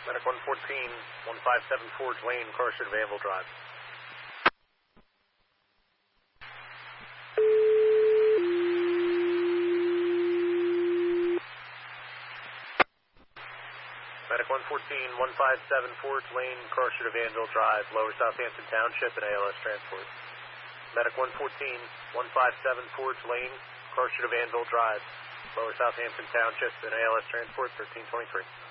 Medic 114, 157 Forge Lane, Carson to Vanville Drive. Medic 114, 157 Forge Lane, Carson to Vanville Drive, Lower Southampton Township and ALS Transport. Medic 114, 157 Forge Lane, Carson to Vanville Drive, Lower Southampton Township and ALS Transport, 1323.